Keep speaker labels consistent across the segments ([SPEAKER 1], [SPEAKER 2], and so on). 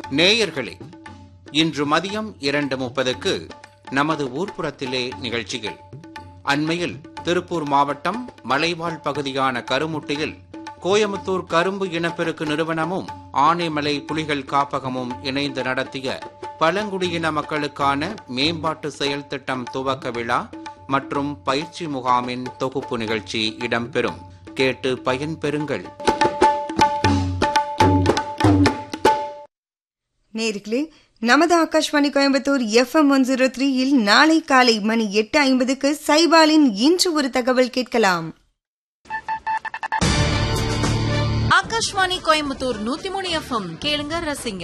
[SPEAKER 1] நேயர்களே, இன்று மதியம் 2:30க்கு நமது ஊர்ப்புறத்திலே நிகழ்ச்சியில் அண்மையில் திருப்பூர் மாவட்டம் மலைவாழ் பகுதியான கருமுட்டியில் கோயமுத்தூர் கரும்பு இனப்பெருக்கு நிறுவனமும் ஆனைமலை புலிகள் காப்பகமும் இணைந்து நடத்திய பழங்குடியின மக்களுக்கான மேம்பாட்டு செயல் திட்டம் துவக்க விழா மற்றும் பயிற்சி முகாமின் தொகுப்பு நிகழ்ச்சி இடம்பெறும். கேட்டு பயன்பெறுங்கள்.
[SPEAKER 2] நேர்களே, நமது ஆகாஷ்வாணி கோயம்புத்தூர் FM 103 நாளை காலை மணி 8:50க்கு சைபாலின் இன்று ஒரு தகவல் கேட்கலாம்.
[SPEAKER 3] ஆகாஷ்வாணி கோயம்புத்தூர் 103 FM கேளுங்க, ரசிங்க.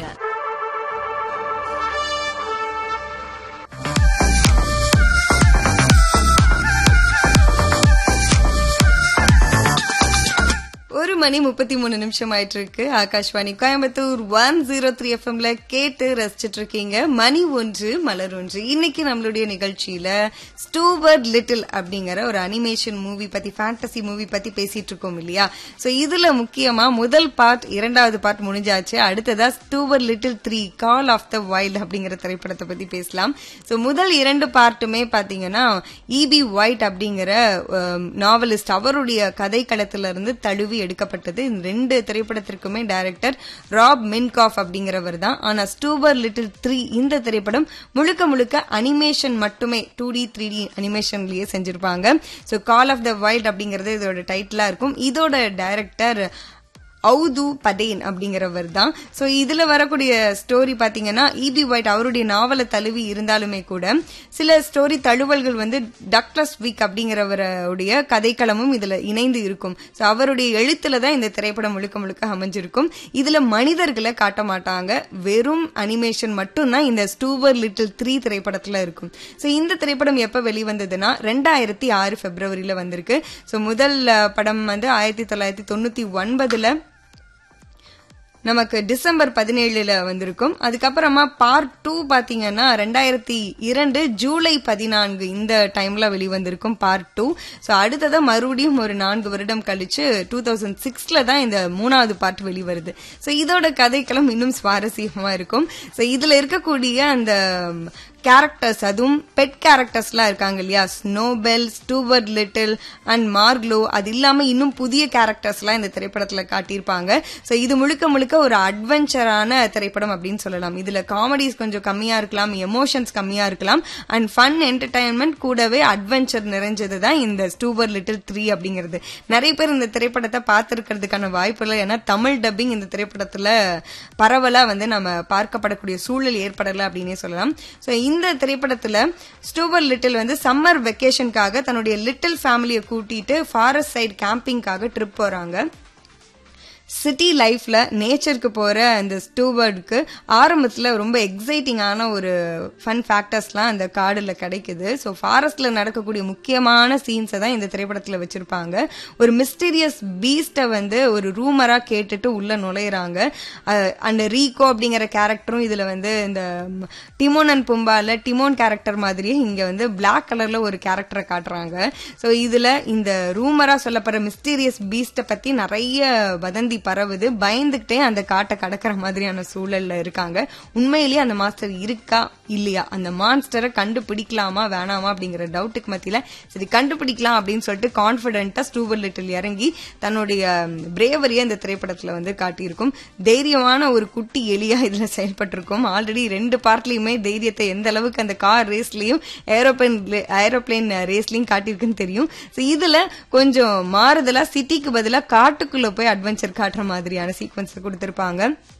[SPEAKER 2] ஒரு மணி 33 நிமிஷம் ஆயிட்டு இருக்கு. ஆகாஷ்வாணி கோயம்புத்தூர் 103 FMல கேட்டு ரசிச்சிட்டு இருக்கீங்க. மணி 1 மலர் 1. இன்னைக்கு நம்மளுடைய நிகழ்ச்சியில ஸ்டூவர்ட் லிட்டில் அப்படிங்கிற ஒரு அனிமேஷன் மூவி பத்தி, ஃபேண்டசி மூவி பத்தி பேசிட்டு இருக்கோம் இல்லையா? சோ இதுல முக்கியமா முதல் பார்ட், இரண்டாவது பார்ட் முடிஞ்சாச்சு. அடுத்ததா Stuart little 3 call of the wild அப்படிங்கிற திரைப்படத்தை பத்தி பேசலாம். சோ முதல் 2 பார்ட்டுமே பாத்தீங்கன்னா E.B. ஒயிட் அப்படிங்கிற நாவலிஸ்ட் அவருடைய கதைக்களத்துல இருந்து தழுவி எடுக்கப்பட்டது. இந்த 2 திரைப்படத்திற்குமே டைரக்டர் ராப் மின்காஃப் அப்படிங்கிறவர் தான். ஆனா ஸ்டூவர்ட் லிட்டில் 3 இந்த திரைப்படம் முழுக்க முழுக்க அனிமேஷன் மட்டுமே, 2D 3D அனிமேஷன்லயே செஞ்சிருப்பாங்க. So call of the wild அப்படிங்கறது இதோட டைட்டிலா இருக்கும். இதோட டைரக்டர் அவுது படேன் அப்படிங்கிறவர் தான். சோ இதுல வரக்கூடிய ஸ்டோரி பாத்தீங்கன்னா E.B. ஒயிட் அவருடைய நாவலை தழுவி இருந்தாலுமே கூட சில ஸ்டோரி தழுவல்கள் வந்து டக்ளஸ் விக் அப்படிங்கிறவருடைய கதைக்களமும் இதுல இணைந்து இருக்கும். சோ அவருடைய எழுத்துல தான் இந்த திரைப்படம் முழுக்க முழுக்க அமைஞ்சிருக்கும். இதுல மனிதர்களை காட்ட மாட்டாங்க, வெறும் அனிமேஷன் மட்டும்தான் இந்த ஸ்டூவர்ட் லிட்டில் 3 திரைப்படத்துல இருக்கும். சோ இந்த திரைப்படம் எப்ப வெளிவந்ததுன்னா 2006 பிப்ரவரியில வந்திருக்கு. சோ முதல் படம் வந்து 1999ல நமக்கு டிசம்பர் 17ல வந்திருக்கும். அதுக்கப்புறமா பார்ட் 2 பாத்தீங்கன்னா 2002 ஜூலை 14 இந்த டைம்ல வெளிவந்திருக்கும் பார்ட் 2. சோ அடுத்ததா மறுபடியும் ஒரு 4 வருடம் கழிச்சு 2006ல தான் இந்த 3வது பார்ட் வெளிவருது. சோ இதோட கதைக்களம் இன்னும் சுவாரஸ்யமா இருக்கும். சோ இதுல இருக்கக்கூடிய அந்த கேரக்டர்ஸ், அதுவும் பெட் கேரக்டர்ஸ்லாம் இருக்காங்க இல்லையா, ஸ்னோபெல், ஸ்டூவர்ட் லிட்டில் அண்ட் மார்க்லோ, அது இல்லாம இன்னும் புதிய கேரக்டர்ஸ்லாம் இந்த திரைப்படத்துல காட்டியிருப்பாங்க. சோ இது முழுக்க முழுக்க ஒரு அட்வென்ச்சரான திரைப்படம் அப்படின்னு சொல்லலாம். இதுல காமெடிஸ் கொஞ்சம் கம்மியா இருக்கலாம், எமோஷன்ஸ் கம்மியா இருக்கலாம், அண்ட் ஃபன் என்டர்டைன்மெண்ட் கூடவே அட்வென்ச்சர் நிறைஞ்சதுதான் இந்த ஸ்டூவர்ட் லிட்டில் 3 அப்படிங்கிறது. நிறைய பேர் இந்த திரைப்படத்தை பார்த்திருக்கிறதுக்கான வாய்ப்பு இல்லை. ஏன்னா தமிழ் டப்பிங் இந்த திரைப்படத்துல பரவலா வந்து நம்ம பார்க்கப்படக்கூடிய சூழல் ஏற்படல அப்படின்னே சொல்லலாம். சோ இந்த திரைப்படத்துல ஸ்டூவர்ட் லிட்டில் வந்து சம்மர் வெக்கேஷனுக்காக தன்னுடைய லிட்டில் ஃபேமிலியை கூட்டிட்டு ஃபாரஸ்ட் சைடு கேம்பிங்காக ட்ரிப் போறாங்க. சிட்டி லைஃப்ல நேச்சருக்கு போற அந்த ஸ்டூவர்டுக்கு ஆரம்பத்துல ரொம்ப எக்ஸைட்டிங்கான ஒரு ஃபன் ஃபேக்டர்ஸ்லாம் அந்த காடுல கிடைக்குது. ஸோ ஃபாரஸ்ட்ல நடக்கக்கூடிய முக்கியமான சீன்ஸை தான் இந்த திரைப்படத்துல வச்சிருப்பாங்க. ஒரு மிஸ்டீரியஸ் பீஸ்ட வந்து ஒரு ரூமரா கேட்டுட்டு உள்ள நுழையிறாங்க. அந்த ரீகோ அப்படிங்கிற கேரக்டரும் இதுல வந்து இந்த டிமோன் அண்ட் பும்பால டிமோன் கேரக்டர் மாதிரியே இங்க வந்து பிளாக் கலர்ல ஒரு கேரக்டரை காட்டுறாங்க. ஸோ இதுல இந்த ரூமரா சொல்லப்படுற மிஸ்டீரியஸ் பீஸ்ட பத்தி நிறைய வதந்தி பரவுது. பயந்துகிட்டே அந்த காட்டை கடக்கிற மாதிரியான சூழல்ல இருக்காங்க. உண்மையிலேயே அந்த மாஸ்டர் இருக்கா இல்லையா, அந்த மான்ஸ்டரை கண்டுபிடிக்கலாமா வேணாமா அப்படிங்கிற டவுட்டுக்கு மத்தியில சரி கண்டுபிடிக்கலாம் அப்படின்னு சொல்லிட்டு கான்பிடென்ட்டா ஸ்டூவர்ட் லிட்டில் இறங்கி தன்னுடைய பிரேவரியை இந்த திரைப்படத்துல வந்து காட்டியிருக்கும். தைரியமான ஒரு குட்டி எலியா இதுல செயல்பட்டிருக்கும். ஆல்ரெடி 2 பார்ட்லயுமே தைரியத்தை எந்த அளவுக்கு அந்த கார் ரேஸ்லயும் ஏரோப்ளேன் ரேஸ்லயும் காட்டியிருக்குன்னு தெரியும். இதுல கொஞ்சம் மாறுதலா சிட்டிக்கு பதிலா காட்டுக்குள்ள போய் அட்வென்ச்சர் காட்டுற மாதிரியான சீக்வன்ஸ் கொடுத்திருப்பாங்க.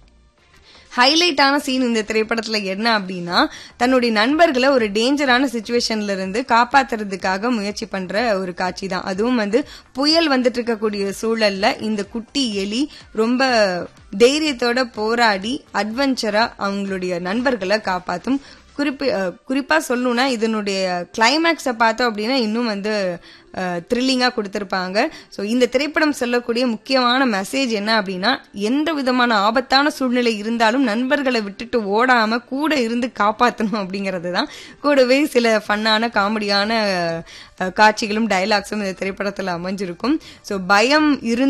[SPEAKER 2] ஹைலைட்டான சீன் இந்த திரைப்படத்துல என்ன அப்படின்னா, தன்னுடைய நண்பர்களை ஒரு டேஞ்சரான சிச்சுவேஷன்ல இருந்து காப்பாத்துறதுக்காக முயற்சி பண்ற ஒரு காட்சி தான். அதுவும் வந்து புயல் வந்துட்டு இருக்கக்கூடிய சூழல்ல இந்த குட்டி எலி ரொம்ப தைரியத்தோட போராடி அட்வென்ச்சரா அவங்களுடைய நண்பர்களை காப்பாத்தும். குறிப்பா சொல்லணும்னா இதனுடைய கிளைமேக்ஸை பார்த்தோம் அப்படின்னா இன்னும் வந்து த்ரில்லிங்கா கொடுத்திருப்பாங்க. ஸோ இந்த திரைப்படம் சொல்லக்கூடிய முக்கியமான மெசேஜ் என்ன அப்படின்னா, எந்த விதமான ஆபத்தான சூழ்நிலை இருந்தாலும் நண்பர்களை விட்டுட்டு ஓடாம கூட இருந்து காப்பாற்றணும் அப்படிங்கிறது தான். கூடவே சில ஃபன்னான காமெடியான காட்சிகளும் டைலாக்ஸும் இந்த திரைப்படத்தில் அமைஞ்சிருக்கும். ஸோ பயம் இருந்து